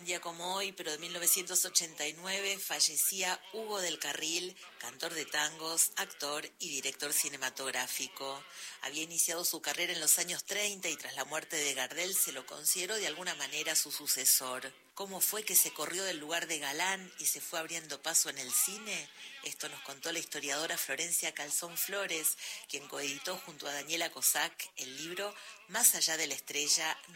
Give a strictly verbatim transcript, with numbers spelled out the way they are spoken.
día como hoy, pero de mil novecientos ochenta y nueve, fallecía Hugo del Carril, cantor de tangos, actor y director cinematográfico. Había iniciado su carrera en los años treinta y tras la muerte de Gardel se lo consideró de alguna manera su sucesor. ¿Cómo fue que se corrió del lugar de galán y se fue abriendo paso en el cine? Esto nos contó la historiadora Florencia Calzón Flores, quien coeditó junto a Daniela Cossack el libro Más allá de la estrella,